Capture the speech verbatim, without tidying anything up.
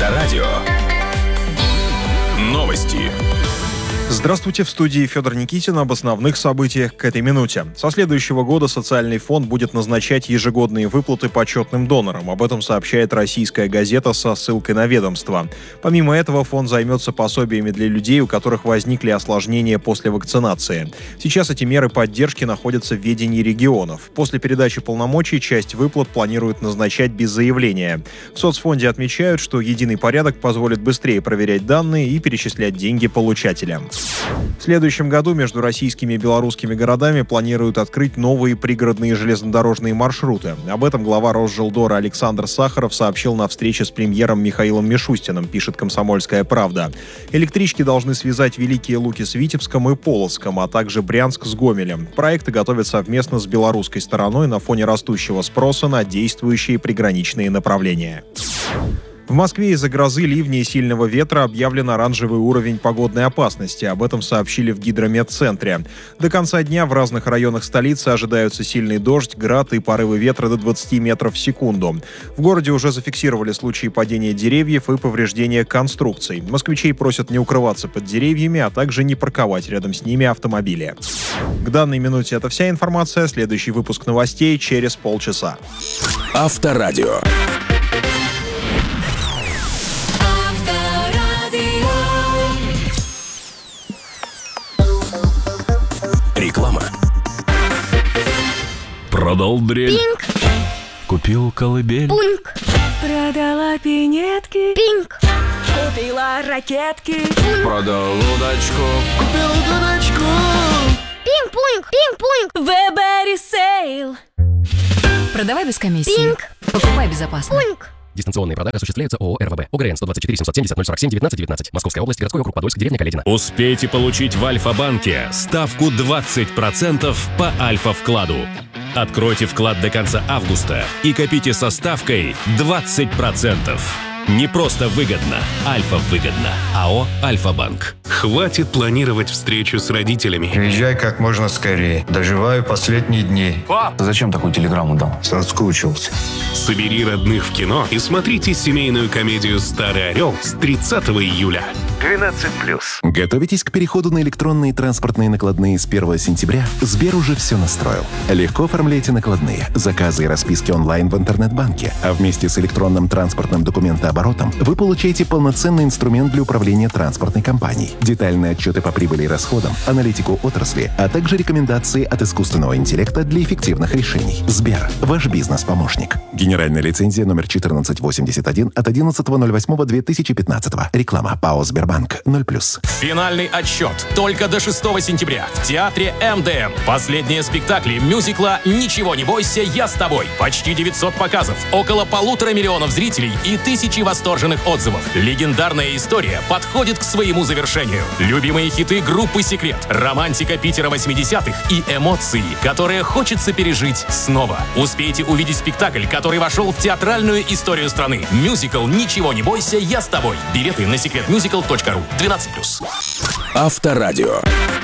Авторадио. Новости. Здравствуйте, в студии Федор Никитин об основных событиях к этой минуте. Со следующего года социальный фонд будет назначать ежегодные выплаты почетным донорам. Об этом сообщает российская газета со ссылкой на ведомство. Помимо этого, фонд займется пособиями для людей, у которых возникли осложнения после вакцинации. Сейчас эти меры поддержки находятся в ведении регионов. После передачи полномочий часть выплат планируют назначать без заявления. В соцфонде отмечают, что единый порядок позволит быстрее проверять данные и перечислять деньги получателям. В следующем году между российскими и белорусскими городами планируют открыть новые пригородные железнодорожные маршруты. Об этом глава Росжелдора Александр Сахаров сообщил на встрече с премьером Михаилом Мишустиным, пишет «Комсомольская правда». Электрички должны связать Великие Луки с Витебском и Полоцком, а также Брянск с Гомелем. Проекты готовят совместно с белорусской стороной на фоне растущего спроса на действующие приграничные направления. В Москве из-за грозы, ливня и сильного ветра объявлен оранжевый уровень погодной опасности. Об этом сообщили в Гидрометцентре. До конца дня в разных районах столицы ожидаются сильный дождь, град и порывы ветра до двадцати метров в секунду. В городе уже зафиксировали случаи падения деревьев и повреждения конструкций. Москвичей просят не укрываться под деревьями, а также не парковать рядом с ними автомобили. К данной минуте это вся информация. Следующий выпуск новостей через полчаса. Авторадио. Реклама. Продал дрель. Пинк. Купил колыбель. Пуньк. Продала пинетки. Пинк. Купила ракетки. Пуньк. Продал удочку. Купил дурачку. Пинг-пуньк. Пинг-пуньк. Вебери сейл. Продавай без комиссии. Пинк. Покупай безопасно. Пуньк. Дистанционные продажи осуществляются ООО РВБ. ОГРН сто двадцать четыре семьсот семьдесят ноль сорок семь девятнадцать девятнадцать. Московская область, городской округ Подольск, деревня Каледина. Успейте получить в Альфа-банке ставку двадцать процентов по Альфа-вкладу. Откройте вклад до конца августа и копите со ставкой двадцать процентов. Не просто выгодно, Альфа выгодно. АО «Альфа-банк». Хватит планировать встречу с родителями. Приезжай как можно скорее. Доживаю последние дни. Пап, ты зачем такую телеграмму дал? Соскучился. Собери родных в кино и смотрите семейную комедию «Старый орел» с тридцатого июля. двенадцать плюс. Готовитесь к переходу на электронные транспортные накладные с первого сентября? Сбер уже все настроил. Легко оформляйте накладные, заказы и расписки онлайн в интернет-банке, а вместе с электронным транспортным документооборотом вы получаете полноценный инструмент для управления транспортной компанией, детальные отчеты по прибыли и расходам, аналитику отрасли, а также рекомендации от искусственного интеллекта для эффективных решений. Сбер – ваш бизнес-помощник. Генеральная лицензия номер четырнадцать восемьдесят один от одиннадцатого ноль восьмого две тысячи пятнадцатого. Реклама ПАО «Сбербанк» ноль плюс. Финальный отсчет только до шестого сентября в театре эм дэ эм. Последние спектакли мюзикла «Ничего не бойся, я с тобой». Почти девятьсот показов, около полутора миллионов зрителей и тысячи восторженных отзывов. Легендарная история подходит к своему завершению. Любимые хиты группы «Секрет», романтика Питера восьмидесятых и эмоции, которые хочется пережить снова. Успейте увидеть спектакль, который вошел в театральную историю страны. Мюзикл «Ничего не бойся, я с тобой». Билеты на секретмюзикл точка ру. двенадцать плюс. Авторадио.